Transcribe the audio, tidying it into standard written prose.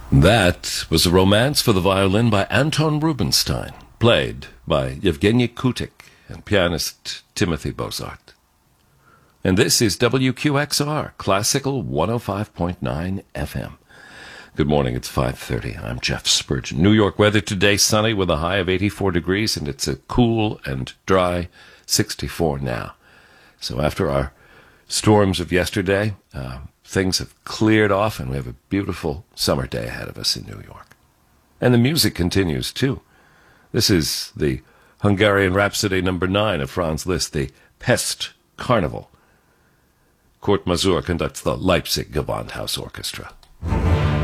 That was a romance for the violin by Anton Rubinstein, played by Yevgeny Kutik and pianist Timothy Bozart. And this is WQXR, Classical 105.9 FM. Good morning, it's 5:30. I'm Jeff Spurgeon. New York weather today, sunny with a high of 84 degrees, and it's a cool and dry 64 now. So after our storms of yesterday, things have cleared off, and we have a beautiful summer day ahead of us in New York. And the music continues, too. This is the Hungarian Rhapsody No. 9 of Franz Liszt, the Pest Carnival. Kurt Masur conducts the Leipzig Gewandhaus Orchestra.